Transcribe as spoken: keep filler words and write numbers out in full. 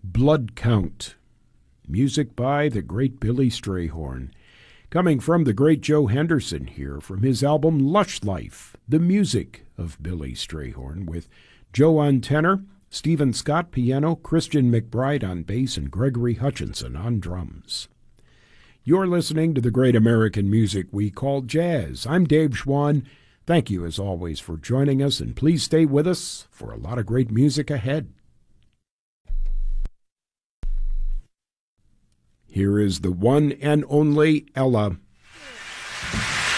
Blood Count. Music by the great Billy Strayhorn. Coming from the great Joe Henderson here from his album Lush Life, the music of Billy Strayhorn, with Joe on tenor, Stephen Scott piano, Christian McBride on bass, and Gregory Hutchinson on drums. You're listening to the great American music we call jazz. I'm Dave Schwann. Thank you as always for joining us, and please stay with us for a lot of great music ahead. Here is the one and only Ella.